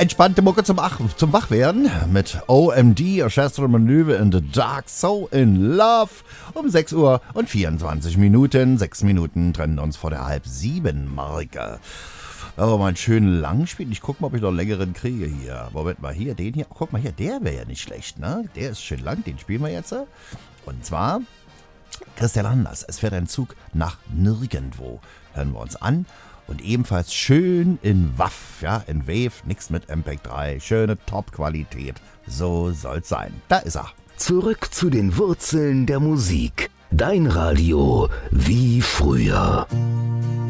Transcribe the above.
Entspannte Mucke zum Wachwerden mit OMD, Orchestral Maneuver in the Dark, So in Love, um 6 Uhr und 24 Minuten. 6 Minuten trennen uns vor der 6:30-Marke. Aber mal einen schönen lang spielen. Ich guck mal, ob ich noch einen längeren kriege hier. Moment mal, hier, den hier. Guck mal hier, der wäre ja nicht schlecht, ne? Der ist schön lang, den spielen wir jetzt. Und zwar Christian Anders. Es fährt ein Zug nach nirgendwo. Hören wir uns an. Und ebenfalls schön in WAV, ja, in Wave, nix mit MPEG-3. Schöne Top-Qualität. So soll's sein. Da ist er. Zurück zu den Wurzeln der Musik. Dein Radio wie früher.